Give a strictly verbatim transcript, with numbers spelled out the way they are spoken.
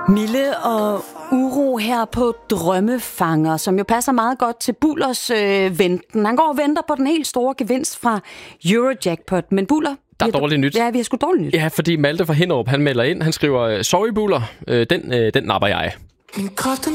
Mille og uro her på Drømmefanger, som jo passer meget godt til Bullers øh, venten. Han går og venter på den helt store gevinst fra Eurojackpot. Men Buller, der er dårligt nyt. Ja, vi har sgu dårligt nyt. Ja, fordi Malte fra Hinderup, han melder ind. Han skriver, sorry Buller, øh, den, øh, den napper jeg. Min kort, den